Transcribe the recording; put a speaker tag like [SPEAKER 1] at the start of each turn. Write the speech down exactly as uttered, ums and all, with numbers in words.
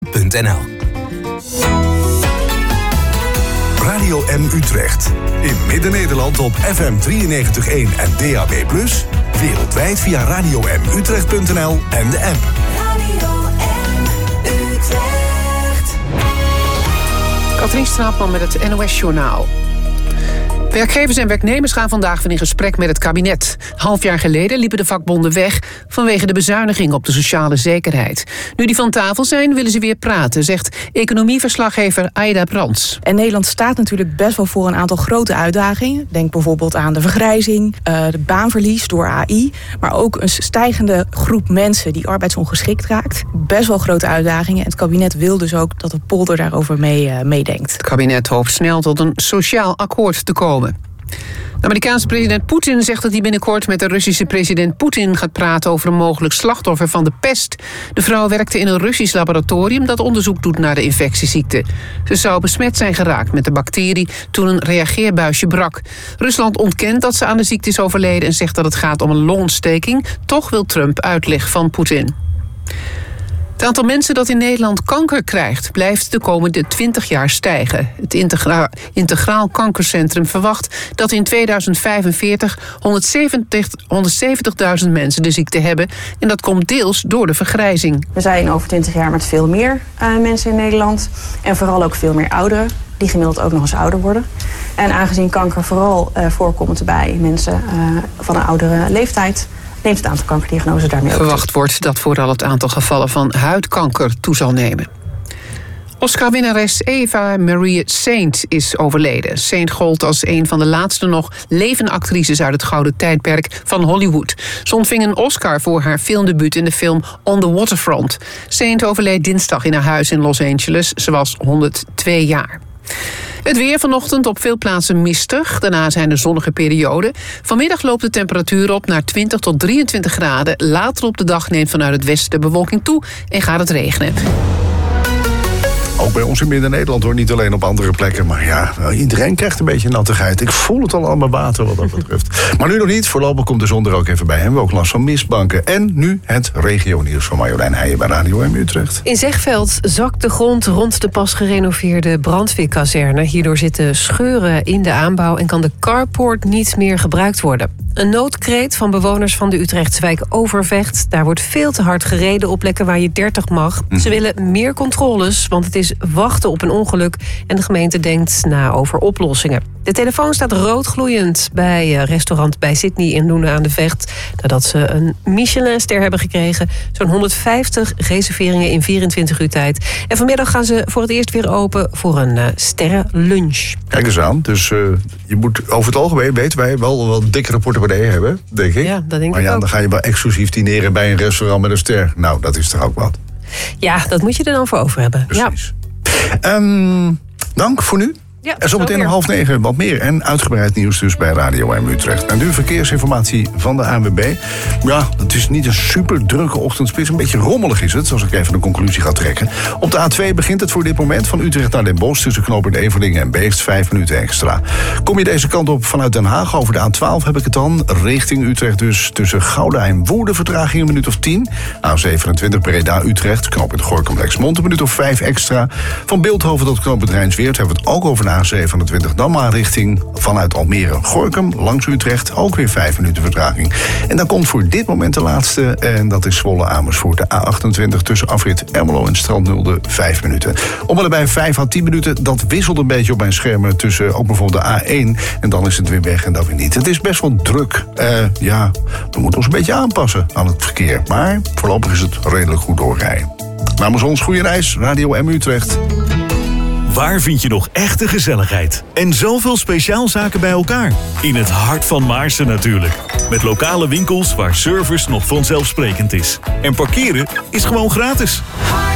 [SPEAKER 1] punt n l.
[SPEAKER 2] Radio M Utrecht. In Midden-Nederland op F M drieënnegentig komma één en D A B plus. Wereldwijd via radio m utrecht punt n l en de app.
[SPEAKER 3] Radio M Utrecht.
[SPEAKER 4] Katrien Straatman met het N O S-journaal. Werkgevers en werknemers gaan vandaag weer in gesprek met het kabinet. Half jaar geleden liepen de vakbonden weg vanwege de bezuiniging op de sociale zekerheid. Nu die van tafel zijn, willen ze weer praten, zegt economieverslaggever Aida Brands.
[SPEAKER 5] En Nederland staat natuurlijk best wel voor een aantal grote uitdagingen. Denk bijvoorbeeld aan de vergrijzing, de baanverlies door A I, maar ook een stijgende groep mensen die arbeidsongeschikt raakt. Best wel grote uitdagingen. En het kabinet wil dus ook dat de polder daarover mee, uh, meedenkt.
[SPEAKER 4] Het kabinet hoopt snel tot een sociaal akkoord te komen. De Amerikaanse president Poetin zegt dat hij binnenkort met de Russische president Poetin gaat praten over een mogelijk slachtoffer van de pest. De vrouw werkte in een Russisch laboratorium dat onderzoek doet naar de infectieziekte. Ze zou besmet zijn geraakt met de bacterie toen een reageerbuisje brak. Rusland ontkent dat ze aan de ziekte is overleden en zegt dat het gaat om een longontsteking. Toch wil Trump uitleg van Poetin. Het aantal mensen dat in Nederland kanker krijgt blijft de komende twintig jaar stijgen. Het Integra- Integraal Kankercentrum verwacht dat in tweeduizend vijfenveertig honderdzeventigduizend mensen de ziekte hebben. En dat komt deels door de vergrijzing.
[SPEAKER 6] We zijn over twintig jaar met veel meer uh, mensen in Nederland. En vooral ook veel meer ouderen, die gemiddeld ook nog eens ouder worden. En aangezien kanker vooral uh, voorkomt bij mensen uh, van een oudere leeftijd, neemt het aantal kankerdiagnoses daarmee ook toe.
[SPEAKER 4] Verwacht wordt dat vooral het aantal gevallen van huidkanker toe zal nemen. Oscar-winnares Eva Marie Saint is overleden. Saint gold als een van de laatste nog levende actrices uit het gouden tijdperk van Hollywood. Ze ontving een Oscar voor haar filmdebuut in de film On the Waterfront. Saint overleed dinsdag in haar huis in Los Angeles. Ze was honderdtwee jaar. Het weer vanochtend op veel plaatsen mistig. Daarna zijn er zonnige perioden. Vanmiddag loopt de temperatuur op naar twintig tot drieëntwintig graden. Later op de dag neemt vanuit het westen de bewolking toe en gaat het regenen.
[SPEAKER 2] Ook bij ons in Midden-Nederland hoor, niet alleen op andere plekken. Maar ja, iedereen krijgt een beetje nattigheid. Ik voel het al aan mijn water wat dat betreft. Maar nu nog niet. Voorlopig komt de zon er ook even bij. Hebben we ook last van mistbanken. En nu het regionieuws van Marjolein Heijen bij Radio M Utrecht.
[SPEAKER 7] In Zegveld zakt de grond rond de pas gerenoveerde brandweerkazerne. Hierdoor zitten scheuren in de aanbouw en kan de carport niet meer gebruikt worden. Een noodkreet van bewoners van de Utrechtse wijk Overvecht. Daar wordt veel te hard gereden op plekken waar je dertig mag. Ze willen meer controles, want het is wachten op een ongeluk. En de gemeente denkt na over oplossingen. De telefoon staat roodgloeiend bij restaurant bij Sydney in Loenen aan de Vecht. Nadat ze een Michelinster hebben gekregen. Zo'n honderdvijftig reserveringen in vierentwintig uur tijd. En vanmiddag gaan ze voor het eerst weer open voor een uh, sterrenlunch.
[SPEAKER 2] Kijk eens aan. Dus uh, je moet over het algemeen, weten wij, wel wel dikkere portemonnee hebben, denk ik.
[SPEAKER 7] Ja, dat denk
[SPEAKER 2] maar
[SPEAKER 7] ik
[SPEAKER 2] ja,
[SPEAKER 7] ook.
[SPEAKER 2] Dan ga je wel exclusief dineren bij een restaurant met een ster. Nou, dat is toch ook wat.
[SPEAKER 7] Ja, dat moet je er dan voor over hebben.
[SPEAKER 2] Precies. Ja. Um, dank voor nu.
[SPEAKER 7] Ja,
[SPEAKER 2] en zometeen om half negen wat meer en uitgebreid nieuws dus bij Radio M Utrecht. En nu verkeersinformatie van de A N W B. Ja, het is niet een super drukke ochtendspits. Een beetje rommelig is het, als ik even de conclusie ga trekken. Op de A twee begint het voor dit moment van Utrecht naar Den Bosch tussen knooppunt Everdingen en Beest vijf minuten extra. Kom je deze kant op vanuit Den Haag over de A twaalf heb ik het dan. Richting Utrecht dus tussen Gouda en Woerden vertraging een minuut of tien. A zevenentwintig Breda Utrecht, knooppunt Gorinchem Lexmond een minuut of vijf extra. Van Beeldhoven tot knooppunt Rijnsweert hebben we het ook over de A zevenentwintig dan maar richting vanuit Almere Gorinchem langs Utrecht ook weer vijf minuten vertraging. En dan komt voor dit moment de laatste en dat is Zwolle Amersfoort de A achtentwintig tussen afrit Ermelo en Strandnulde vijf minuten. Om en bij vijf à tien minuten, dat wisselt een beetje op mijn schermen tussen ook bijvoorbeeld de A één en dan is het weer weg en dan weer niet. Het is best wel druk. Uh, ja, we moeten ons een beetje aanpassen aan het verkeer, maar voorlopig is het redelijk goed doorrijden. Namens ons goede reis, Radio M Utrecht.
[SPEAKER 8] Waar vind je nog echte gezelligheid? En zoveel speciaalzaken bij elkaar? In het hart van Maarsen natuurlijk. Met lokale winkels waar service nog vanzelfsprekend is. En parkeren is gewoon gratis.